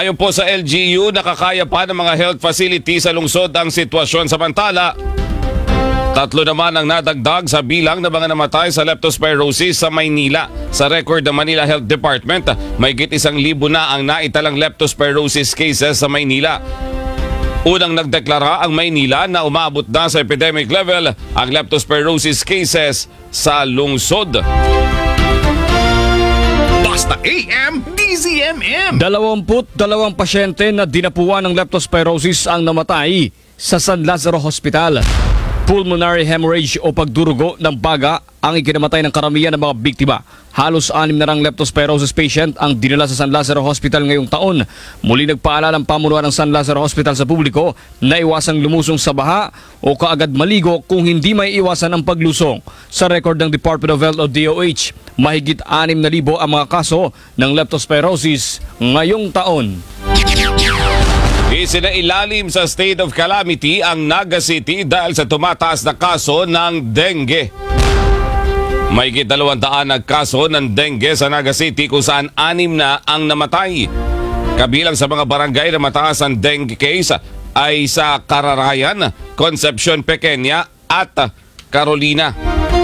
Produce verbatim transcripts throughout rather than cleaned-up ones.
Ayon po sa L G U, nakakaya pa ng mga health facility sa lungsod ang sitwasyon. Samantala, tatlo naman ang nadagdag sa bilang ng mga namatay sa leptospirosis sa Maynila. Sa record ng Manila Health Department, mahigit isang libo na ang naitalang leptospirosis cases sa Maynila. Unang nagdeklara ang Maynila na umabot na sa epidemic level ang leptospirosis cases sa lungsod. Basta A M, D Z M M. Dalawamput dalawang pasyente na dinapuan ng leptospirosis ang namatay sa San Lazaro Hospital. Pulmonary hemorrhage o pagdurugo ng baga ang ikinamatay ng karamihan ng mga biktima. Halos anim na rang leptospirosis patient ang dinala sa San Lazaro Hospital ngayong taon. Muli nagpaalala ang pamunuan ng San Lazaro Hospital sa publiko na iwasang lumusong sa baha o kaagad maligo kung hindi may iwasan ang paglusong. Sa record ng Department of Health o D O H, mahigit anim na libo ang mga kaso ng leptospirosis ngayong taon. Isinailalim sa state of calamity ang Naga City dahil sa tumataas na kaso ng dengue. Mahigit dalawang daan na kaso ng dengue sa Naga City kung saan anim na ang namatay. Kabilang sa mga barangay na mataas ang dengue case ay sa Cararayan, Concepcion Pequeña at Carolina.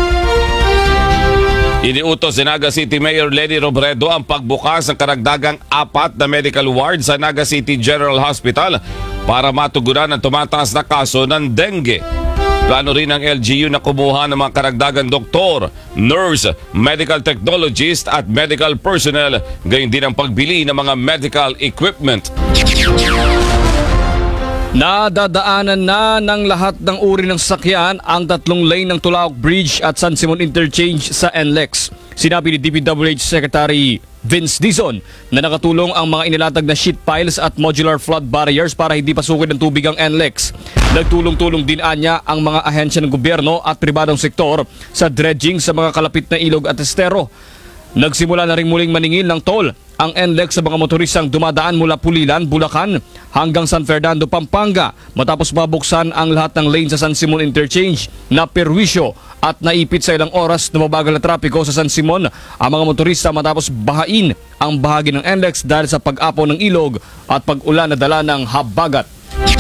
Iniutos si Naga City Mayor Lenny Robredo ang pagbukas ng karagdagang apat na medical ward sa Naga City General Hospital para matugunan ang tumataas na kaso ng dengue. Plano rin ng L G U na kumuha ng mga karagdagang doktor, nurse, medical technologist at medical personnel, gayon din ang pagbili ng mga medical equipment. Nadadaanan na ng lahat ng uri ng sasakyan ang tatlong lane ng Tulaok Bridge at San Simon Interchange sa N L E X. Sinabi ni D P W H Secretary Vince Dizon na nakatulong ang mga inilatag na sheet piles at modular flood barriers para hindi pasukin ng tubig ang N L E X. Nagtulong-tulong din anya ang mga ahensya ng gobyerno at pribadong sektor sa dredging sa mga kalapit na ilog at estero. Nagsimula na rin muling maningil ng toll ang N L E X sa mga motoristang dumadaan mula Pulilan, Bulacan hanggang San Fernando, Pampanga matapos mabuksan ang lahat ng lane sa San Simon Interchange na perwisyo at naipit sa ilang oras na mabagal na trapiko sa San Simon ang mga motorista matapos bahain ang bahagi ng N L E X dahil sa pag-apaw ng ilog at pag-ulan na dala ng habagat.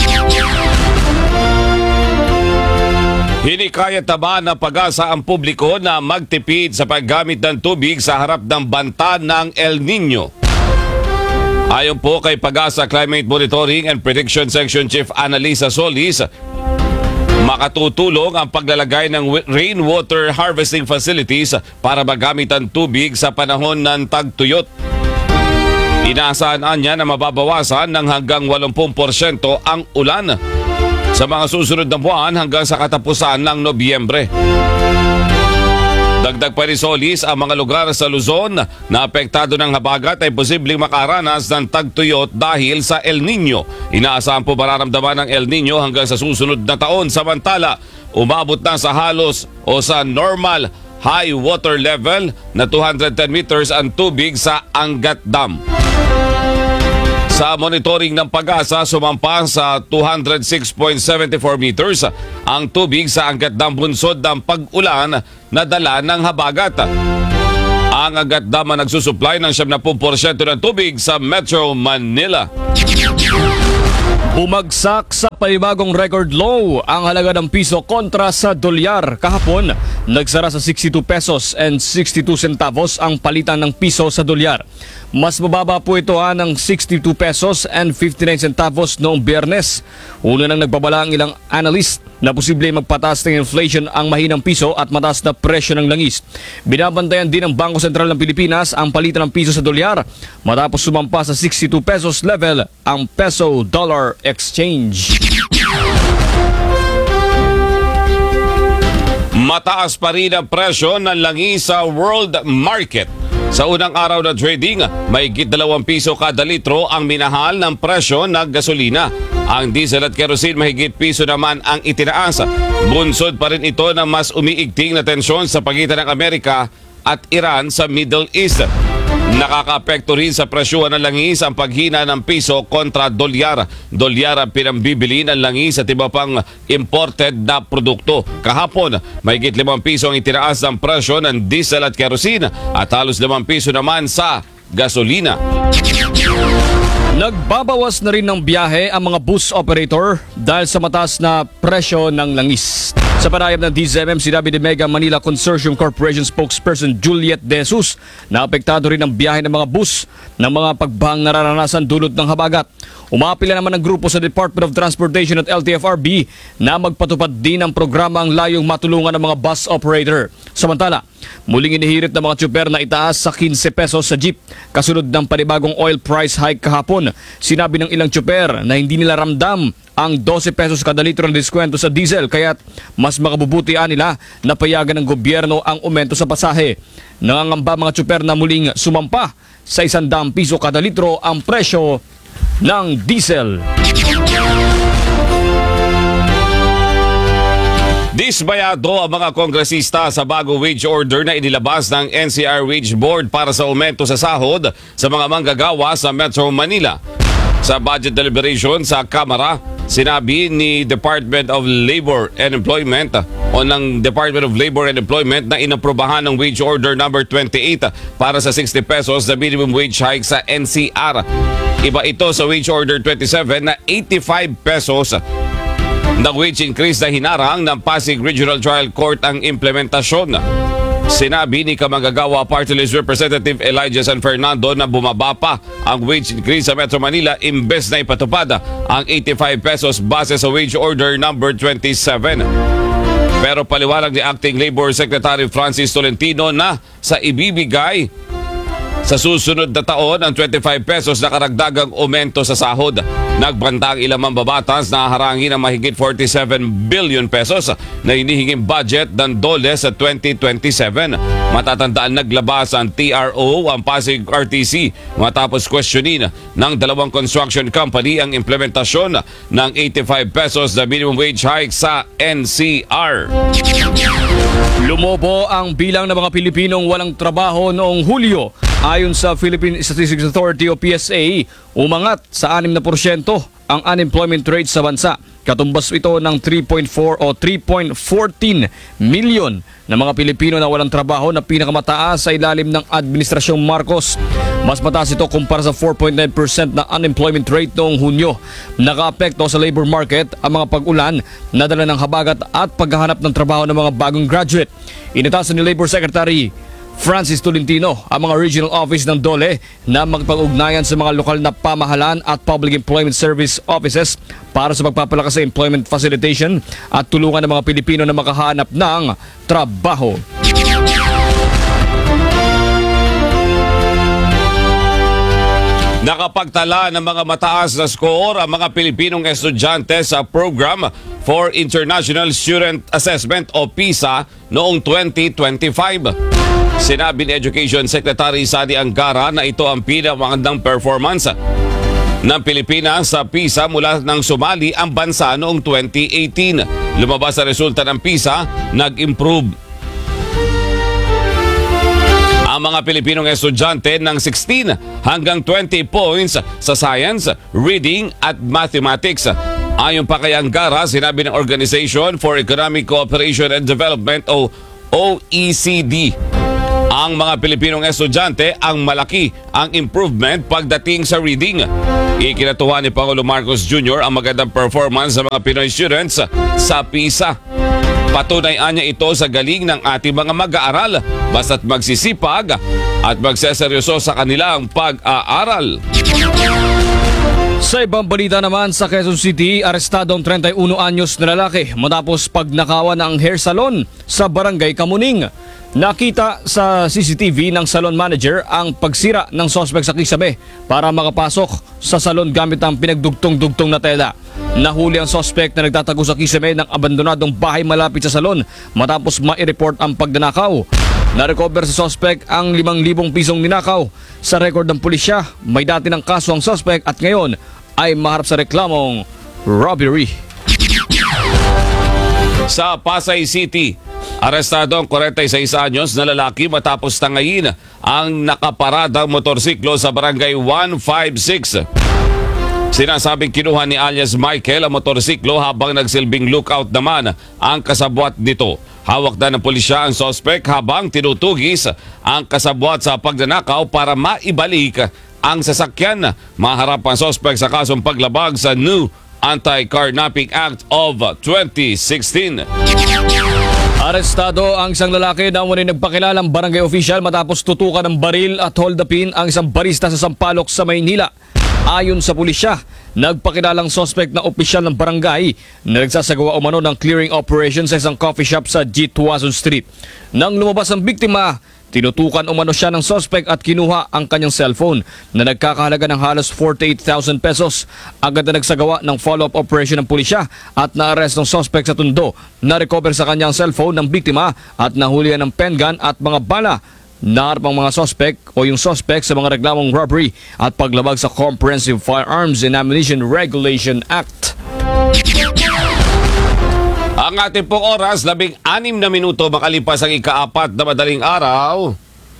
Hinikayat naman ng pag-asa ang publiko na magtipid sa paggamit ng tubig sa harap ng banta ng El Nino. Ayon po kay Pag-asa Climate Monitoring and Prediction Section Chief Annalisa Solis, makatutulong ang paglalagay ng rainwater harvesting facilities para magamit ang tubig sa panahon ng tagtuyot. Inaasahan niya na mababawasan ng hanggang eighty percent ang ulan sa mga susunod na buwan hanggang sa katapusan ng Nobyembre. Dagdag pa ni Solis, ang mga lugar sa Luzon na apektado ng habagat ay posibleng makaranas ng tagtuyot dahil sa El Nino. Inaasahan po mararamdaman ng El Nino hanggang sa susunod na taon. Samantala, umabot na sa halos o sa normal high water level na two hundred ten meters ang tubig sa Angat Dam. Sa monitoring ng Pag-asa, sumampa sa two hundred six point seven four meters ang tubig sa Angat Dam bunsod ng pag-ulan na dala ng habagat. Ang Angat Dam ang nagsusupply ng seventy percent ng tubig sa Metro Manila. Bumagsak sa panibagong record low ang halaga ng piso kontra sa dolyar. Kahapon, nagsara sa sixty-two pesos and sixty-two centavos ang palitan ng piso sa dolyar. Mas mababa po ito ha ng sixty-two pesos and fifty-nine centavos noong Biyernes. Una nang nagbabala ang ilang analyst na posible magpataas ng inflation ang mahinang piso at mataas na presyo ng langis. Binabantayan din ng Bangko Sentral ng Pilipinas ang palitan ng piso sa dolyar matapos sumampa sa sixty-two pesos level ang peso-dollar exchange. Mataas pa rin ang presyo ng langis sa world market. Sa unang araw na trading, mahigit dalawang piso kada litro ang minahal ng presyo ng gasolina. Ang diesel at kerosene mahigit piso naman ang itinaas. Bunsod pa rin ito ng mas umiigting na tensyon sa pagitan ng Amerika at Iran sa Middle East. Nakakaapekto rin sa presyuhan ng langis ang paghina ng piso kontra dolyar. Dolyar ang pinambibili ng langis at iba pang imported na produkto. Kahapon, mahigit limang piso ang itinaas ng presyo ng diesel at kerosene at halos limang piso naman sa gasolina. Nagbabawas na rin ng biyahe ang mga bus operator dahil sa mataas na presyo ng langis. Sa panayam ng D Z M M, sinabi ni Mega Manila Consortium Corporation spokesperson Juliet De Jesus na apektado rin ang biyahe ng mga bus ng mga pagbahang nararanasan dulot ng habagat. Umapila naman ng grupo sa Department of Transportation at L T F R B na magpatupad din ng programang layong matulungan ng mga bus operator. Samantala, muling inihirit ng mga tsuper na itaas sa quinse pesos sa jeep kasunod ng panibagong oil price hike kahapon. Sinabi ng ilang tsuper na hindi nila ramdam ang twelve pesos kada litro ng diskwento sa diesel kaya't mas makabubutian nila na payagan ng gobyerno ang aumento sa pasahe. Nangangamba mga tsuper na muling sumampa sa one hundred piso kada litro ang presyo ng diesel. Disbayado ang mga kongresista sa bago wage order na inilabas ng N C R Wage Board para sa aumento sa sahod sa mga manggagawa sa Metro Manila. Sa budget deliberation sa Kamara, sinabi ni Department of Labor and Employment o ng Department of Labor and Employment na inaprobahan ng wage order number twenty-eight para sa sixty pesos na minimum wage hike sa N C R. Iba ito sa wage order twenty-seven na eighty-five pesos na wage increase na hinarang ng Pasig Regional Trial Court ang implementasyon. Sinabi ni Kamanggagawa Party List Representative Elijah San Fernando na bumaba pa ang wage increase sa Metro Manila imbes na ipatupad ang eighty-five pesos base sa wage order number twenty-seven. Pero paliwanag ni Acting Labor Secretary Francis Tolentino na sa ibibigay sa susunod na taon ang twenty-five pesos na karagdagang aumento sa sahod. Nagbanta ang ilang mambabatas na harangin ang mahigit forty-seven billion pesos na hinihinging budget ng DOLE sa twenty twenty-seven. Matatandaan naglabas ang T R O ang Pasig R T C matapos questionin ng dalawang construction company ang implementasyon ng eighty-five pesos na minimum wage hike sa N C R. Lumobo ang bilang ng mga Pilipinong walang trabaho noong Hulyo. Ayon sa Philippine Statistics Authority o P S A, umangat sa six na porsyento ang unemployment rate sa bansa. Katumbas ito ng three point four o three point one four million na mga Pilipino na walang trabaho na pinakamataas sa ilalim ng Administrasyong Marcos. Mas mataas ito kumpara sa four point nine percent na unemployment rate noong Hunyo. Nakaapekto sa labor market ang mga pag-ulan na dala ng habagat at paghahanap ng trabaho ng mga bagong graduate. Initasan ni Labor Secretary Francis Tolentino ang mga regional office ng DOLE na magpag-ugnayan sa mga lokal na pamahalaan at public employment service offices para sa pagpapalakas sa employment facilitation at tulungan ng mga Pilipino na makahanap ng trabaho. Nakapagtala ng mga mataas na score ang mga Pilipinong estudyante sa Program for International Student Assessment o PISA noong twenty twenty-five. Sinabi ni Education Secretary Sani Angara na ito ang pinakamagandang performance ng Pilipinas sa PISA mula nang sumali ang bansa noong twenty eighteen. Lumabas sa resulta ng PISA, nag-improve ang mga Pilipinong estudyante ng sixteen hanggang twenty points sa science, reading at mathematics. Ayon pa kay Angara, sinabi ng Organization for Economic Cooperation and Development o O E C D, ang mga Pilipinong estudyante ang malaki ang improvement pagdating sa reading. Ikinatuwa ni Pangulo Marcos Junior ang magandang performance sa mga Pinoy students sa PISA. Patunayan niya ito sa galing ng ating mga mag-aaral basta't magsisipag at magseseryoso sa kanilang pag-aaral. Sa ibang balita naman, sa Quezon City, arestado ang thirty-one anyos na lalaki matapos pagnakawan ng hair salon sa Barangay Kamuning. Nakita sa C C T V ng salon manager ang pagsira ng sospek sa kisame para makapasok sa salon gamit ang pinagdugtong-dugtong na tela. Nahuli ang sospek na nagtatago sa kisame ng abandonadong bahay malapit sa salon matapos ma-report ang pagdanakaw. Na-recover sa sospek ang limang libong pisong ninakaw. Sa record ng pulisya, may dati ng kaso ang sospek at ngayon ay maharap sa reklamong robbery. Sa Pasay City, arestado ang forty-six anyos na lalaki matapos tangayin ang nakaparadang motorsiklo sa barangay one fifty-six. Sinasabing kinuha ni alias Michael ang motorsiklo habang nagsilbing lookout naman ang kasabwat nito. Hawak na ng pulisya ang sospek habang tinutugis ang kasabwat sa pagnanakaw para maibalik ang sasakyan. Maharap ang sospek sa kasong paglabag sa new Anti-Carnapping Act of twenty sixteen. Arestado ang isang lalaki na umano'y nagpakilalang barangay official matapos tutukan ng baril at hold upin ang isang barista sa Sampaloc sa Maynila. Ayon sa pulisya, nagpakilalang sospek na opisyal ng barangay na nagsasagawa umano ng clearing operation sa isang coffee shop sa G. Tuazon Street. Nang lumabas ang biktima, tinutukan umano siya ng sospek at kinuha ang kanyang cellphone na nagkakahalaga ng halos forty-eight thousand pesos. Agad na nagsagawa ng follow-up operation ng pulisya at na-arrest ng sospek sa Tondo. Na-recover sa kanyang cellphone ng biktima at nahulihan ng pen gun at mga bala. Naharap ang mga sospek o yung sospek sa mga reklamong robbery at paglabag sa Comprehensive Firearms and Ammunition Regulation Act. Ang ating pong oras, labing anim na minuto makalipas ang ikaapat na madaling araw.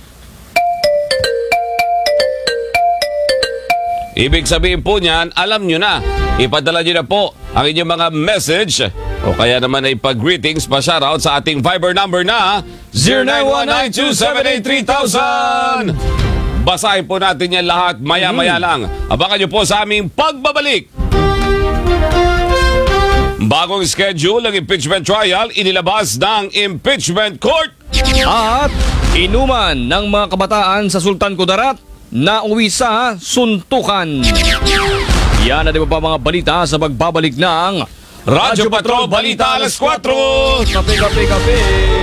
Ibig sabihin po niyan, alam nyo na. Ipadala nyo na po ang inyong mga message o kaya naman ay pag-greetings pa shoutout sa ating Viber number na zero nine one nine two seven eight three thousand. Basahin po natin yan lahat maya-maya lang. Abangan nyo po sa aming pagbabalik. Bagong schedule ng impeachment trial inilabas ng impeachment court. At inuman ng mga kabataan sa Sultan Kudarat na uwi sa suntukan. Yan na di ba mga balita sa pagbabalik ng Radyo Patrol Balita alas kwatro. Kape, kape, kape.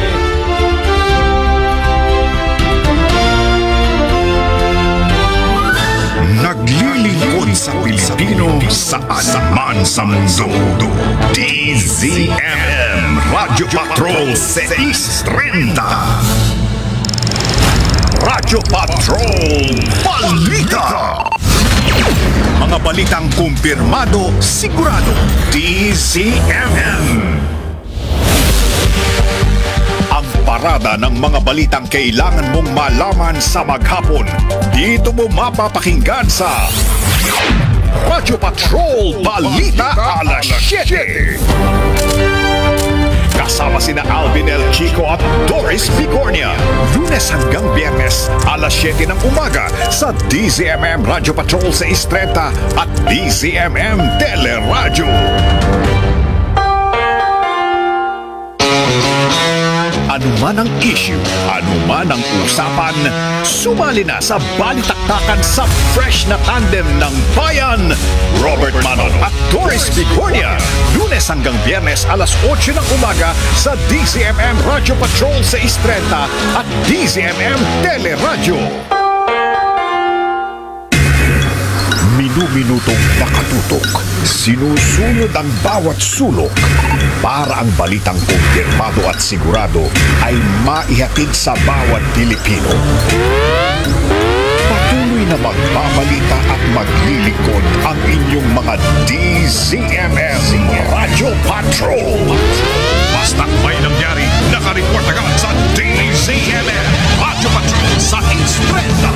Naglilingkod sa Pilipino saan man sa mundo. D Z M M Radyo Patrol six thirty. Radyo Patrol Balita. Mga balitang kumpirmado, sigurado. D Z M M. Ang parada ng mga balitang kailangan mong malaman sa maghapon. Dito mo mapapakinggan sa Radyo Patrol Balita alas siyete. Kasama sina Alvin El Chico at Doris Bigornia. Lunes hanggang Biyernes, alas siyete ng umaga sa D Z M M Radyo Patrol six thirty at D Z M M Teleradyo. Ano man ang issue, ano man ang usapan, sumali na sa balitaktakan sa fresh na tandem ng bayan, Robert Manon at Doris Bigornia. Lunes hanggang Biyernes alas otso ng umaga sa D Z M M Radyo Patrol six thirty at D Z M M Teleradyo. Minu-minutong nakatutok, sinusunod ang bawat sulok para ang balitang kumpirmado at sigurado ay maihatid sa bawat Pilipino. Patuloy na magbabalita at maglilingkod ang inyong mga D Z M M Radyo Patrol. Basta't may nangyari, nakareport agad sa D Z M M Radyo Patrol sa Instreta.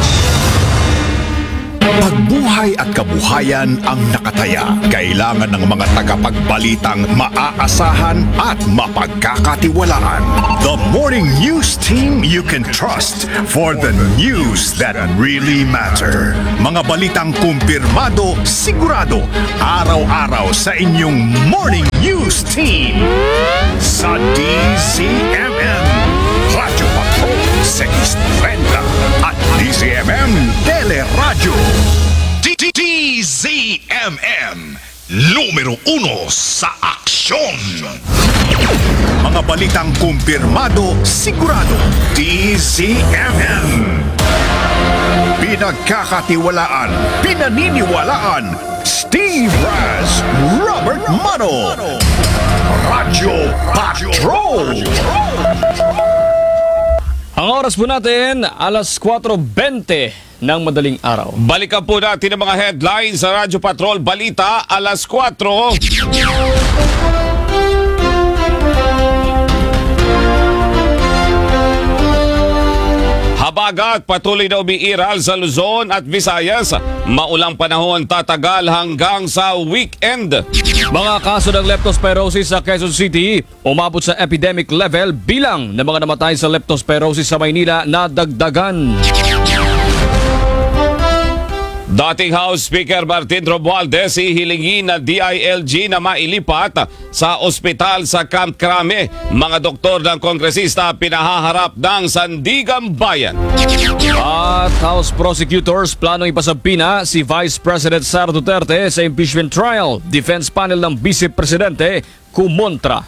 Pagbuhay at kabuhayan ang nakataya. Kailangan ng mga tagapagbalitang maaasahan at mapagkakatiwalaan. The morning news team you can trust for the news that really matter. Mga balitang kumpirmado, sigurado, araw-araw sa inyong morning news team. Sa D Z M M Radyo Patrol six thirty at D Z M M Teleradyo. D Z M M, numero uno sa aksyon. Mga balitang kumpirmado, sigurado. D Z M M. Pinagkakatiwalaan, pinaniniwalaan. Steve Raz, Robert Mano. Radyo Patrol. Ang oras po natin, alas kwatro twenty ng madaling araw. Balikan po natin ang mga headlines sa Radyo Patrol Balita alas kwatro. Habagat patuloy na umiiral sa Luzon at Visayas. Maulang panahon tatagal hanggang sa weekend. Mga kaso ng leptospirosis sa Quezon City umabot sa epidemic level, bilang ng mga namatay sa leptospirosis sa Maynila na dagdagan. Dating House Speaker Martin Romualdez ihilingin na D I L G na mailipat sa ospital sa Camp Crame. Mga doktor ng kongresista pinahaharap ng Sandigan Bayan. At House prosecutors planong ipasabina si Vice President Sara Duterte sa impeachment trial. Defense panel ng Vice Presidente kumontra.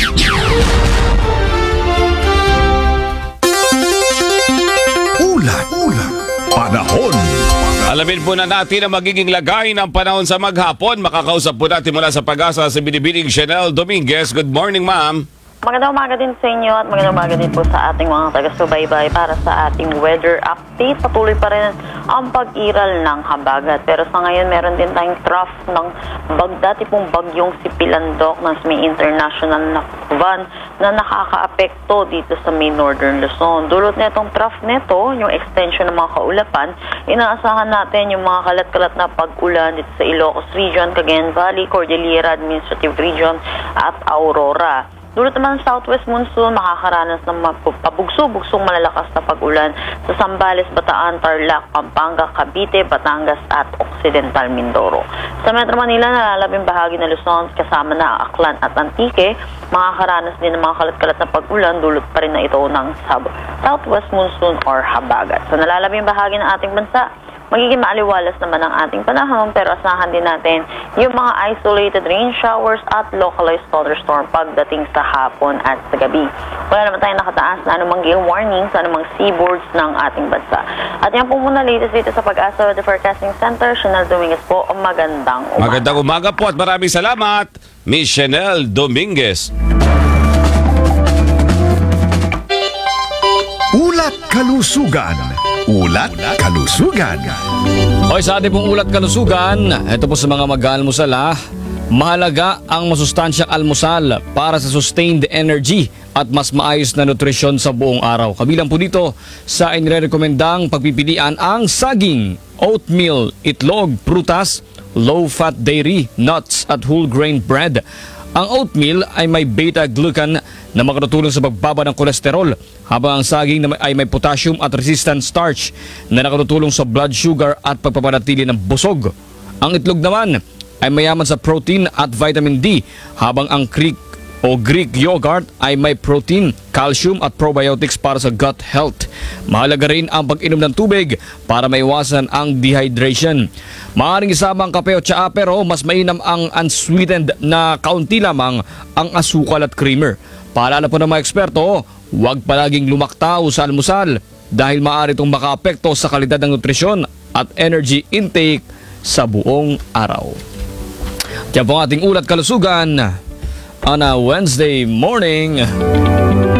Ulat, ulat, panahon. Alamin po na natin ang magiging lagay ng panahon sa maghapon. Makakausap po natin mula sa Pag-asa si Binibining Chanel Dominguez. Good morning, ma'am. Magandang umaga din sa inyo at magandang umaga din po sa ating mga taga-subaybay para sa ating weather update. Patuloy pa rin ang pag-iral ng habagat. Pero sa ngayon, meron din tayong trough ng bag, dati pong bagyong si Pilandok ng may international na van na nakaka-apekto dito sa may northern Luzon. Dulot na itong trough nito, yung extension ng mga kaulapan, inaasahan natin yung mga kalat-kalat na pag-ulan dito sa Ilocos Region, Cagayan Valley, Cordillera Administrative Region at Aurora. Dulot naman ng southwest monsoon, makakaranas ng pabugso-bugsong malalakas na pag-ulan sa Zambales, Bataan, Tarlac, Pampanga, Cavite, Batangas at Occidental Mindoro. Sa Metro Manila, nalalabing bahagi ng Luzon kasama na Aklan at Antique, makakaranas din ng mga kalat-kalat na pag-ulan, dulot pa rin na ito ng southwest monsoon or habagat. Sa nalalabing bahagi ng ating bansa, magiging maaliwalas naman ang ating panahon, pero asahan din natin yung mga isolated rain showers at localized thunderstorm pagdating sa hapon at sa gabi. Wala naman tayong nakataas na anumang gale warning sa anumang seaboards ng ating bansa. At yan po muna latest dito sa Pag-asa Weather Forecasting Center. Chanel Dominguez po, magandang umaga. Magandang umaga po at maraming salamat, Miss Chanel Dominguez. Ulat kalusugan. Ulat kalusugan. Hoy, sa ating pong ulat kalusugan, ito po sa mga mag-aalmusal ha. Mahalaga ang masustansyang almusal para sa sustained energy at mas maayos na nutrisyon sa buong araw. Kabilang po dito sa inirekomendang pagpipilian ang saging, oatmeal, itlog, prutas, low-fat dairy, nuts at whole grain bread. Ang oatmeal ay may beta-glucan na makatutulong sa pagbaba ng kolesterol, habang ang saging ay may potassium at resistant starch na nakatutulong sa blood sugar at pagpapanatili ng busog. Ang itlog naman ay mayaman sa protein at vitamin D, habang ang Greek o Greek yogurt ay may protein, calcium at probiotics para sa gut health. Mahalaga rin ang pag-inom ng tubig para maiwasan ang dehydration. Maaaring isama ang kape o tsaa, pero mas mainam ang unsweetened na kaunti lamang ang asukal at creamer. Paalala po ng mga eksperto, huwag palaging lumaktaw sa almusal dahil maaari itong makaapekto sa kalidad ng nutrisyon at energy intake sa buong araw. Kaya po ang ating ulat kalusugan on a Wednesday morning.